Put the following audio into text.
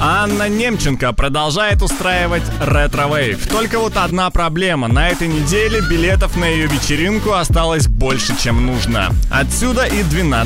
Анна Немченко продолжает устраивать ретро-вейв. Только вот одна проблема. На этой неделе билетов на ее вечеринку осталось больше, чем нужно. Отсюда и 12